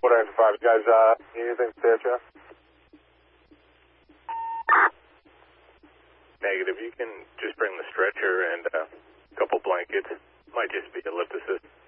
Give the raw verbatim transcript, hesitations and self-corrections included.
What after five, guys, uh, need anything to say, Jeff? Negative. You can just bring the stretcher and uh, a couple blankets. Might just be a lift assist.